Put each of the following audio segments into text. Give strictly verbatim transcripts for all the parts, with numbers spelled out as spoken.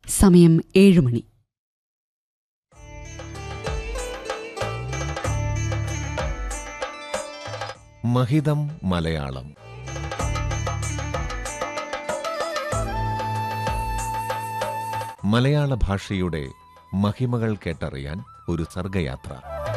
സമയം ഏഴുമണി. മഹിതം മലയാളം. മലയാള ഭാഷയുടെ മഹിമകൾ കേട്ടറിയാൻ ഒരു സർഗയാത്ര.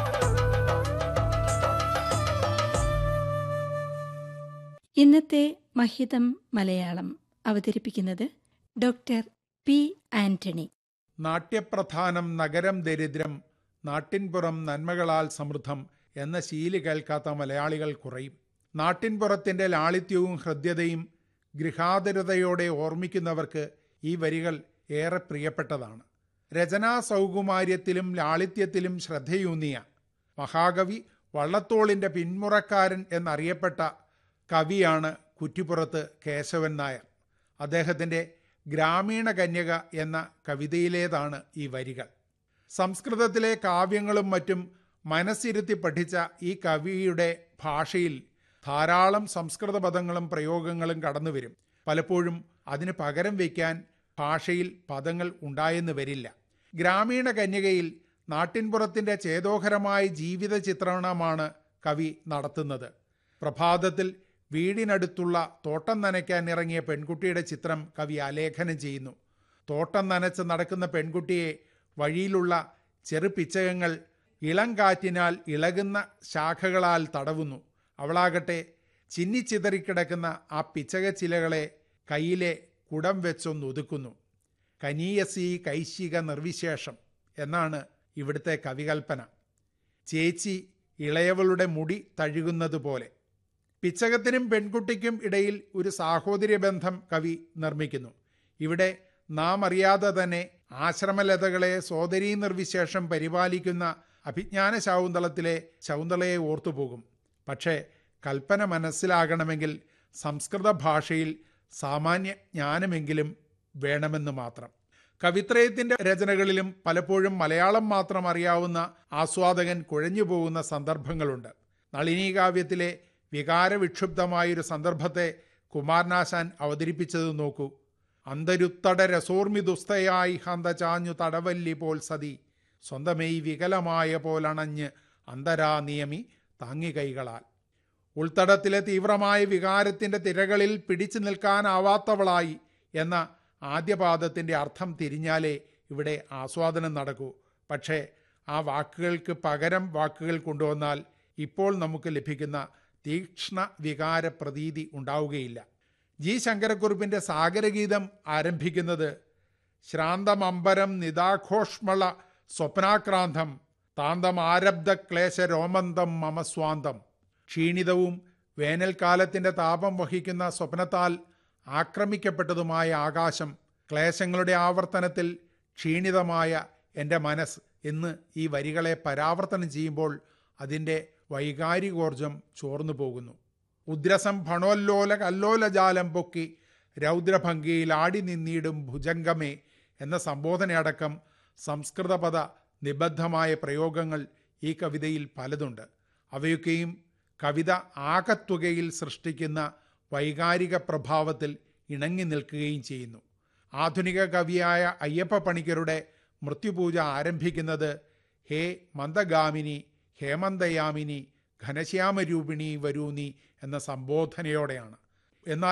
ഇന്നത്തെ മഹിതം മലയാളം അവതരിപ്പിക്കുന്നത് ഡോക്ടർ പി ആന്റണി. നാട്യപ്രധാനം നഗരം ദരിദ്രം, നാട്ടിൻപുറം നന്മകളാൽ സമൃദ്ധം എന്ന ശീലി കേൾക്കാത്ത മലയാളികൾ കുറയും. നാട്ടിൻപുറത്തിൻ്റെ ലാളിത്യവും ഹൃദ്യതയും ഗൃഹാതുരതയോടെ ഓർമ്മിക്കുന്നവർക്ക് ഈ വരികൾ ഏറെ പ്രിയപ്പെട്ടതാണ്. രചനാ സൗകുമാര്യത്തിലും ലാളിത്യത്തിലും ശ്രദ്ധയൂന്നിയ മഹാകവി വള്ളത്തോളിൻ്റെ പിന്മുറക്കാരൻ എന്നറിയപ്പെട്ട കവിയാണ് കുറ്റിപ്പുറത്ത് കേശവൻ നായർ. അദ്ദേഹത്തിൻ്റെ ഗ്രാമീണ കന്യക എന്ന കവിതയിലേതാണ് ഈ വരികൾ. സംസ്കൃതത്തിലെ കാവ്യങ്ങളും മറ്റും മനസ്സിരുത്തി പഠിച്ച ഈ കവിയുടെ ഭാഷയിൽ ധാരാളം സംസ്കൃത പദങ്ങളും പ്രയോഗങ്ങളും കടന്നുവരും. പലപ്പോഴും അതിന് പകരം വയ്ക്കാൻ ഭാഷയിൽ പദങ്ങൾ ഉണ്ടായെന്ന് വരില്ല. ഗ്രാമീണ കന്യകയിൽ നാട്ടിൻപുറത്തിൻ്റെ ചേതോഹരമായ ജീവിത ചിത്രണമാണ് കവി നടത്തുന്നത്. പ്രഭാതത്തിൽ വീടിനടുത്തുള്ള തോട്ടം നനയ്ക്കാൻ ഇറങ്ങിയ പെൺകുട്ടിയുടെ ചിത്രം കവി ആലേഖനം ചെയ്യുന്നു. തോട്ടം നനച്ച് നടക്കുന്ന പെൺകുട്ടിയെ വഴിയിലുള്ള ചെറുപിച്ചകങ്ങൾ ഇളം കാറ്റിനാൽ ഇളകുന്ന ശാഖകളാൽ തടവുന്നു. അവളാകട്ടെ ചിന്നിച്ചിതറിക്കിടക്കുന്ന ആ പിച്ചകച്ചിലകളെ കയ്യിലെ കുടം വെച്ചൊന്നൊതുക്കുന്നു. കനീയസി കൈശിക നിർവിശേഷം എന്നാണ് ഇവിടുത്തെ കവികൽപ്പന. ചേച്ചി ഇളയവളുടെ മുടി തഴുകുന്നത് പോലെ. പിച്ചകത്തിനും പെൺകുട്ടിക്കും ഇടയിൽ ഒരു സാഹോദര്യ ബന്ധം കവി നിർമ്മിക്കുന്നു. ഇവിടെ നാം അറിയാതെ തന്നെ ആശ്രമലതകളെ സോദരീ നിർവിശേഷം പരിപാലിക്കുന്ന അഭിജ്ഞാന ശാകുന്തളത്തിലെ ശകുന്തളയെ ഓർത്തുപോകും. പക്ഷേ കൽപ്പന മനസ്സിലാകണമെങ്കിൽ സംസ്കൃത ഭാഷയിൽ സാമാന്യ ജ്ഞാനമെങ്കിലും വേണമെന്ന് മാത്രം. കവിത്രയത്തിൻ്റെ രചനകളിലും പലപ്പോഴും മലയാളം മാത്രം അറിയാവുന്ന ആസ്വാദകൻ കുഴഞ്ഞു പോകുന്ന സന്ദർഭങ്ങളുണ്ട്. നളിനീകാവ്യത്തിലെ വികാരവിക്ഷുബ്ധമായൊരു സന്ദർഭത്തെ കുമാരനാശാൻ അവതരിപ്പിച്ചത് നോക്കൂ. അന്തരുത്തട രസോർമിദുസ്തയായി ഹന്ത ചാഞ്ഞു തടവല്ലി പോൽ സതി, സ്വന്തമേയ് വികലമായ പോലണഞ്ഞ് അന്തരാ നിയമി താങ്ങി കൈകളാൽ. ഉൾത്തടത്തിലെ തീവ്രമായ വികാരത്തിൻ്റെ തിരകളിൽ പിടിച്ചു നിൽക്കാനാവാത്തവളായി എന്ന ആദ്യപാദത്തിൻ്റെ അർത്ഥം തിരിഞ്ഞാലേ ഇവിടെ ആസ്വാദനം നടക്കൂ. പക്ഷേ ആ വാക്കുകൾക്ക് പകരം വാക്കുകൾ കൊണ്ടുവന്നാൽ ഇപ്പോൾ നമുക്ക് ലഭിക്കുന്ന തീക്ഷ്ണ വികാര പ്രതീതി ഉണ്ടാവുകയില്ല. ജി ശങ്കരക്കുറുപ്പിൻ്റെ സാഗരഗീതം ആരംഭിക്കുന്നത് ശ്രാന്തമമ്പരം നിദാഘോഷ്മള സ്വപ്നാക്രാന്തം താന്തം ആരബ്ധ ക്ലേശ രോമന്തം മമസ്വാന്തം. ക്ഷീണിതവും വേനൽക്കാലത്തിൻ്റെ താപം വഹിക്കുന്ന സ്വപ്നത്താൽ ആക്രമിക്കപ്പെട്ടതുമായ ആകാശം, ക്ലേശങ്ങളുടെ ആവർത്തനത്തിൽ ക്ഷീണിതമായ എൻ്റെ മനസ്സ് എന്ന് ഈ വരികളെ പരാവർത്തനം ചെയ്യുമ്പോൾ അതിൻ്റെ വൈകാരികോർജം ചോർന്നു പോകുന്നു. ഉദ്രസം ഭണോല്ലോല കല്ലോലജാലം പൊക്കി രൗദ്രഭംഗിയിൽ ആടി നിന്നീടും ഭുജംഗമേ എന്ന സംബോധനയടക്കം സംസ്കൃതപദ നിബദ്ധമായ പ്രയോഗങ്ങൾ ഈ കവിതയിൽ പലതുണ്ട്. അവയൊക്കെയും കവിത ആകത്തുകയിൽ സൃഷ്ടിക്കുന്ന വൈകാരിക പ്രഭാവത്തിൽ ഇണങ്ങി നിൽക്കുകയും ചെയ്യുന്നു. ആധുനിക കവിയായ അയ്യപ്പ പണിക്കരുടെ മൃത്യുപൂജ ആരംഭിക്കുന്നത് ഹേ മന്ദഗാമിനി ഹേമന്തയാമിനി ഘനശ്യാമരൂപിണി വരൂനി എന്ന സംബോധനയോടെയാണ്. എന്നാൽ